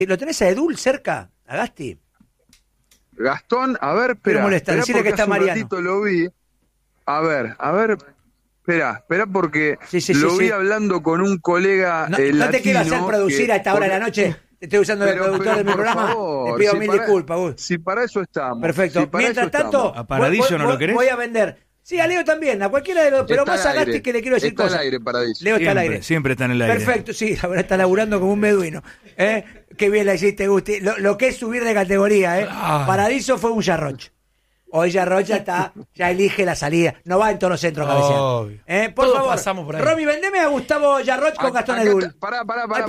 ¿Lo tenés a Edul cerca, a Gasti? Gastón, a ver, espera. Molesta, decirle que está Mariano. Un ratito lo vi. A ver, espera porque lo vi hablando con un colega no te quiero hacer producir a esta hora de la noche. Te estoy usando de productor de mi programa. Favor, te pido mil disculpas, Gus. Si para eso estamos. Perfecto. Mientras tanto, ¿a Paradiso no lo querés? Voy a vender. Sí, a Leo también, a cualquiera de los, pero más a Gasti que le quiero decir cosas. Está al aire, Paradiso. Leo está al aire. Siempre está en el aire. Perfecto, sí, la verdad está laburando como un beduino. Qué bien la hiciste, Gusti. Lo que es subir de categoría, Paradiso fue un Yarroch. Hoy Yarroch ya elige la salida. No va en todos los centros cabecear. Por favor, pasamos por ahí. Romy, vendeme a Gustavo Yarroch con Gastón Edul. Pará.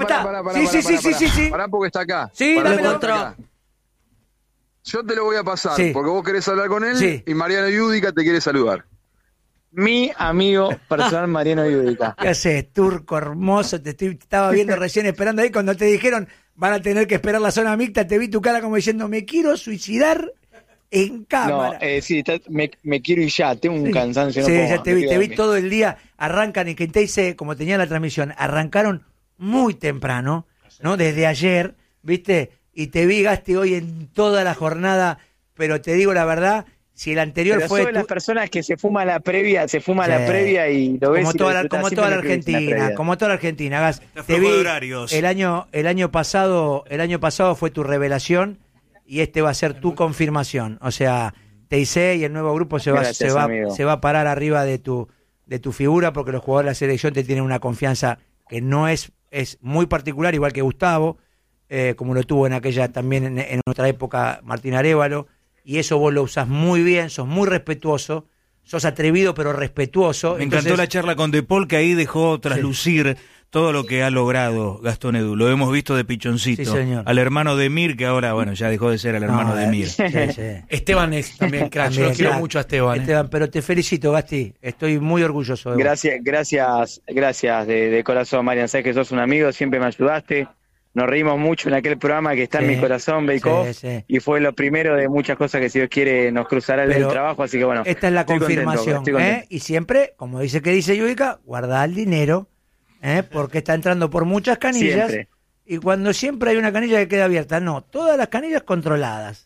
Sí. Pará porque está acá. Sí, dámelo. Yo te lo voy a pasar, Sí. porque vos querés hablar con él Sí. y Mariano Yudica te quiere saludar. Mi amigo personal Mariano Yudica. ¿Qué haces, turco hermoso? Te estaba viendo recién esperando ahí cuando te dijeron van a tener que esperar la zona mixta. Te vi tu cara como diciendo me quiero suicidar en cámara. No, sí, me quiero ir ya, tengo un cansancio. Sí, no puedo ya más, te vi dormir. todo el día. Arrancan y que te hice, como tenía la transmisión, arrancaron muy temprano, ¿no? Desde ayer, ¿viste? Y te vi, Gasti, hoy en toda la jornada, pero te digo la verdad, si el anterior Pero fue... soy de las personas que se fuma la previa y lo ves como y toda lo la, como disfrutás, toda la siempre lo viste en Argentina, previa. como toda la Argentina, Gas. Está Te flojo vi de horarios. el año pasado fue tu revelación y este va a ser tu confirmación. O sea, Teisé y el nuevo grupo se va a parar arriba de tu figura porque los jugadores de la selección te tienen una confianza que no es muy particular, igual que Gustavo, como lo tuvo en aquella también en otra época Martín Arévalo, y eso vos lo usás muy bien, sos muy respetuoso, sos atrevido pero respetuoso. Me encantó la charla con De Paul, que ahí dejó traslucir todo lo que ha logrado Gastón Edul. Lo hemos visto de pichoncito. Sí, señor. Al hermano de Mir, que ahora, bueno, ya dejó de ser el hermano de Mir. Sí. Esteban es también crack. Yo lo quiero mucho a Esteban. Esteban, pero te felicito, Gasti. Estoy muy orgulloso de vos. Gracias de corazón, Marian. Sabes que sos un amigo, siempre me ayudaste. Nos reímos mucho en aquel programa que está en mi corazón, Bake Off, y fue lo primero de muchas cosas que, si Dios quiere, nos cruzará el trabajo, así que bueno. Esta es la confirmación, contento. Y siempre, como dice Yudica, guardá el dinero, porque está entrando por muchas canillas, Siempre. y cuando siempre hay una canilla que queda abierta, no, todas las canillas controladas,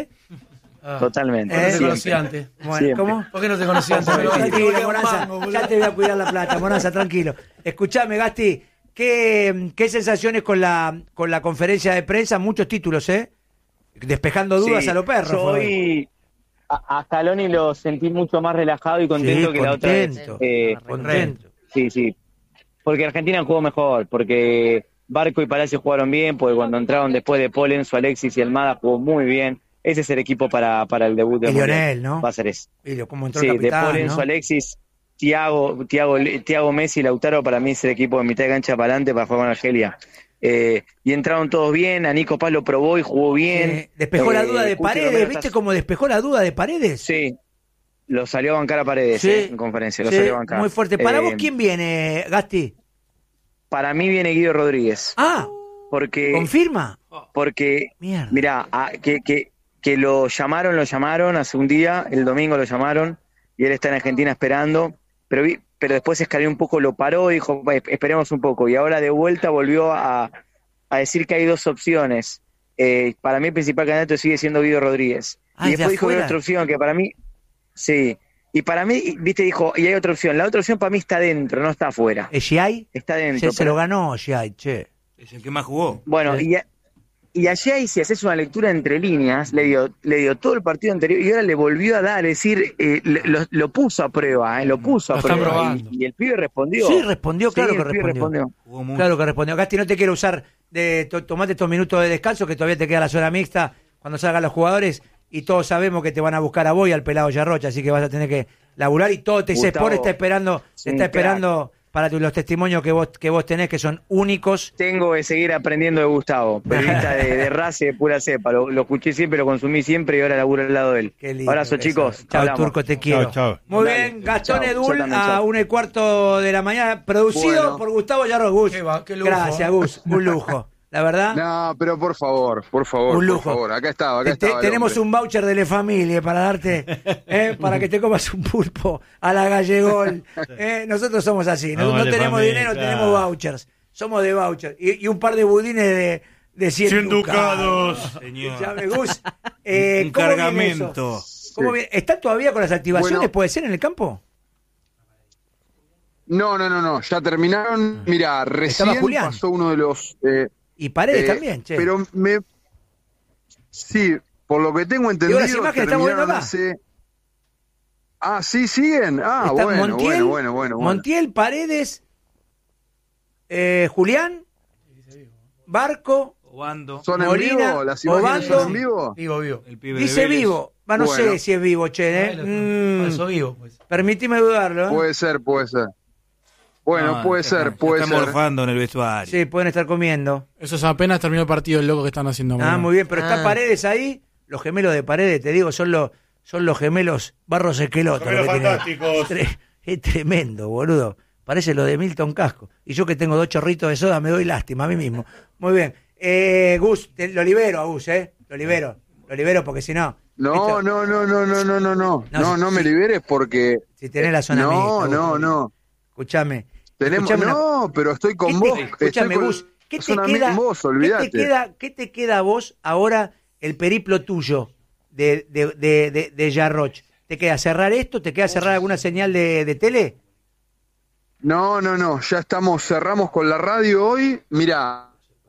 Totalmente. ¿Por qué no te conocí antes? Bueno, Siempre. ¿cómo? ¿Por qué no te conocí antes? Tranquilo, Moranza, ya te voy a cuidar la plata, Moranza, tranquilo. Escuchame, Gasti, ¿qué sensaciones con la conferencia de prensa? Muchos títulos, despejando dudas a los perros. Yo hoy a Scaloni lo sentí mucho más relajado y contento que la otra vez. Contento. Sí. Porque Argentina jugó mejor, porque Barco y Palacio jugaron bien, porque cuando entraron después de Paul, Enzo, Alexis y Almada jugó muy bien. Ese es el equipo para el debut de Lionel, ¿no? Va a ser ese. Como entró el capitán, de Paul, ¿no? Enzo, Alexis, Thiago Messi y Lautaro, para mí es el equipo de mitad de cancha para adelante para jugar con Argelia. Y entraron todos bien, a Nico Paz lo probó y jugó bien. Despejó la duda de Cucho Paredes, Romero ¿viste cómo despejó la duda de Paredes? Sí, lo salió a bancar a Paredes en conferencia, lo sí, salió a bancar. muy fuerte. ¿Para vos quién viene, Gasti? Para mí viene Guido Rodríguez. Porque ¿confirma? Porque, mierda, mirá, que lo llamaron hace un día, el domingo lo llamaron, y él está en Argentina esperando, pero después Scaloni un poco lo paró y dijo, esperemos un poco, y ahora de vuelta volvió a decir que hay dos opciones. Para mí el principal candidato sigue siendo Guido Rodríguez. Y después dijo que hay otra opción, que para mí, sí, y para mí, viste, dijo, y hay otra opción, la otra opción para mí está dentro, no está afuera. ¿Giai? Está dentro. Se lo ganó Giai, che. Es el que más jugó. Bueno, y a Giai, si haces una lectura entre líneas, le dio todo el partido anterior y ahora le volvió a dar, es decir, lo puso a prueba, lo puso a prueba. Y el pibe respondió. Sí, respondió, claro que respondió. Claro que respondió. Gasti, no te quiero usar tomate estos minutos de descanso, que todavía te queda la zona mixta cuando salgan los jugadores, y todos sabemos que te van a buscar a vos y al pelado Yarrocha, así que vas a tener que laburar, y todo TC Sport está esperando para los testimonios que vos tenés, que son únicos. Tengo que seguir aprendiendo de Gustavo, periodista de raza y de pura cepa. Lo escuché siempre, lo consumí siempre y ahora laburo al lado de él. Qué lindo. Abrazo, chicos. Chao, Hablamos. Turco, te quiero. Chao. Muy Dale. bien, Gastón Chao. Edul Yo también, a chao. 1:15 de la mañana, producido por Gustavo Yarro. Gus. Qué lujo. Gracias, Gus. Un lujo. La verdad. No, pero por favor, Un lujo. por favor. Acá estaba. Tenemos un voucher de La Familia para darte, para que te comas un pulpo a la Gallegol. Nosotros somos así. Nosotros no tenemos dinero, tenemos vouchers. Somos de vouchers. Y un par de budines de 100 ducados, señor. Escuchame, Gus. Un cargamento. ¿Cómo viene? ¿Están todavía con las activaciones, Bueno, puede ser, en el campo? No, ya terminaron. Mira, recién Julián. pasó uno de los... Y Paredes también, che. Pero sí, por lo que tengo entendido, las imágenes estamos viendo acá. ¿Sí siguen? Están Bueno. Montiel, Paredes, Julián, Barco, Obando. ¿Son en Molina, vivo? ¿Las imágenes Obando. son en vivo? Vivo. El pibe dice de Vélez. vivo. No Bueno. sé si es vivo, che. Eso vivo, pues. Permitime dudarlo. Puede ser. Bueno, puede ser. Está morfando en el vestuario. Sí, pueden estar comiendo. Eso es apenas terminó el partido, el loco que están haciendo. Muy bien, pero está Paredes ahí. Los gemelos de Paredes, te digo, son los gemelos Barros Esqueloto. Gemelos fantásticos. Es tremendo, boludo. Parece lo de Milton Casco. Y yo que tengo 2 chorritos de soda me doy lástima a mí mismo. Muy bien. Gus, lo libero a Gus, Lo libero porque si no... No me liberes porque... Si tenés la zona mixta. No. Escuchame. Pero estoy con vos. Escuchame, Gus. ¿Qué te queda? Vos, olvidate. ¿Qué te queda a vos ahora el periplo tuyo de Jarroch? ¿Te queda cerrar esto? ¿Te queda cerrar alguna señal de tele? No, ya cerramos con la radio hoy. Mirá,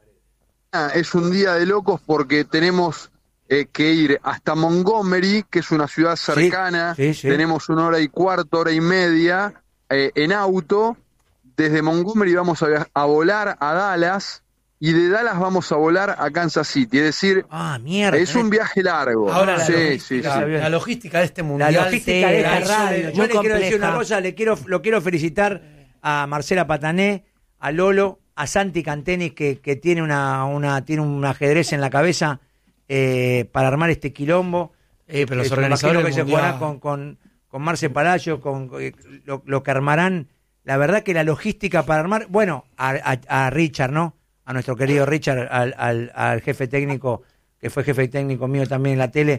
es un día de locos porque tenemos que ir hasta Montgomery, que es una ciudad cercana. Sí. Tenemos 1 hora y cuarto, 1 hora y media en auto. Desde Montgomery vamos a volar a Dallas y de Dallas vamos a volar a Kansas City. Es decir, mierda, es un viaje largo. Ahora sí. La logística de este mundial. La logística de esta radio. Yo le quiero compleja. decir una cosa, lo quiero felicitar a Marcela Patané, a Lolo, a Santi Cantenis, que tiene tiene un ajedrez en la cabeza para armar este quilombo. Pero los me organizadores imagino que del se jugará mundial. con Marce Palacio, con lo que armarán. La verdad que la logística para armar, bueno, a Richard, ¿no? A nuestro querido Richard, al jefe técnico, que fue jefe técnico mío también en la tele,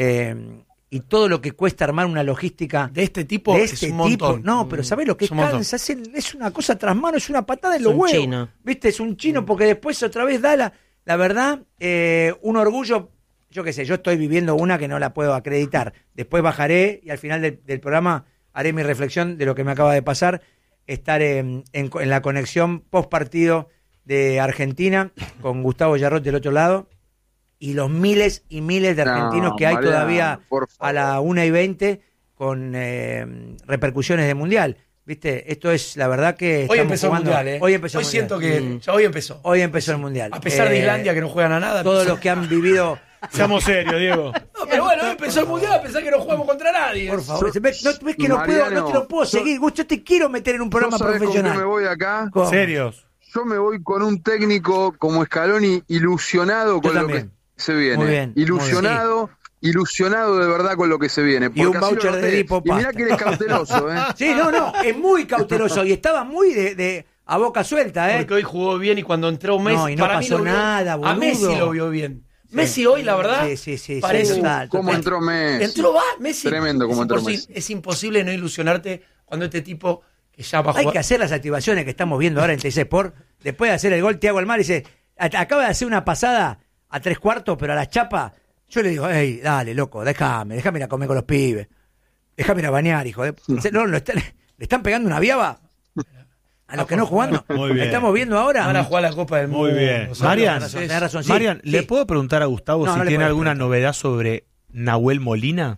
y todo lo que cuesta armar una logística de este tipo es un montón. No, pero ¿sabés lo que cansa? Es una cosa tras mano, es una patada en los un huevos. chino. ¿Viste? Es un chino porque después otra vez da la verdad, un orgullo. Yo qué sé, yo estoy viviendo una que no la puedo acreditar. Después bajaré y al final del programa haré mi reflexión de lo que me acaba de pasar. Estar en la conexión post partido de Argentina con Gustavo Jarroch del otro lado y los miles y miles de argentinos que hay todavía a la 1:20 con repercusiones de Mundial. ¿Viste? Esto es la verdad que hoy empezó jugando, el Mundial, Hoy empezó el Mundial. Siento que ya hoy empezó. Hoy empezó el Mundial. A pesar de Islandia que no juegan a nada. Todos los que han vivido... Seamos serios, Diego. No, pero bueno, hoy empezó el Mundial a pesar que no jugamos contra nadie. Por favor, ¿ves que no te lo puedo seguir? Yo te quiero meter en un programa profesional. ¿Con qué me voy acá? Serios. Yo me voy con un técnico como Scaloni ilusionado con lo que se viene. Muy bien, ilusionado de verdad con lo que se viene. Y un voucher de Edipo Y mirá que él es cauteloso, Sí, es muy cauteloso y estaba muy a boca suelta, Porque hoy jugó bien y cuando entró Messi, no, y no para pasó mí nada, boludo. A Messi lo vio bien. Messi hoy, la verdad, sí, parece total. ¿Cómo entró Messi? Entró Messi. Tremendo cómo entró Messi. Es imposible no ilusionarte cuando este tipo que ya va a jugar. Hay que hacer las activaciones que estamos viendo ahora en TC Sport. Después de hacer el gol, Thiago Almar dice, acaba de hacer una pasada a 3/4, pero a la chapa. Yo le digo, hey, dale, loco, déjame ir a comer con los pibes. Déjame ir a bañar, hijo de... No, le están pegando una viaba a los que no jugando. Muy bien. Estamos viendo ahora. Van a jugar la Copa del Mundo. Muy bien. Tenés razón, sí. Marian, ¿le puedo preguntar a Gustavo si tiene alguna novedad sobre Nahuel Molina?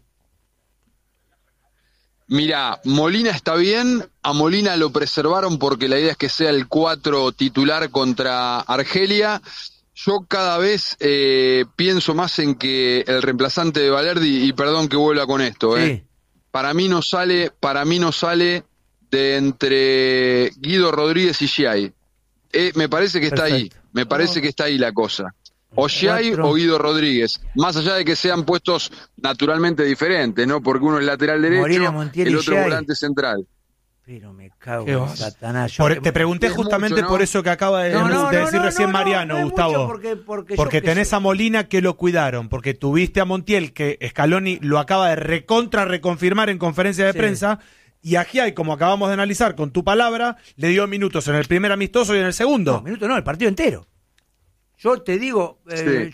Mira, Molina está bien, a Molina lo preservaron porque la idea es que sea el 4 titular contra Argelia. Yo cada vez pienso más en que el reemplazante de Valerdi, y perdón que vuelva con esto, para mí no sale de entre Guido Rodríguez y Giai. Me parece que está ahí, que está ahí la cosa. O Giai o Guido Rodríguez, más allá de que sean puestos naturalmente diferentes, ¿no? Porque uno es lateral derecho, Morena, Montiel el y otro Giai. volante central. Pero me cago en Satanás. Te pregunté justamente mucho, ¿no? por eso que acaba de decir recién Mariano, Gustavo. Porque tenés a Molina que lo cuidaron, porque tuviste a Montiel que Scaloni lo acaba de reconfirmar en conferencia de prensa, y a Giai, como acabamos de analizar con tu palabra, le dio minutos en el primer amistoso y en el segundo. No, minutos no, el partido entero. Yo te digo,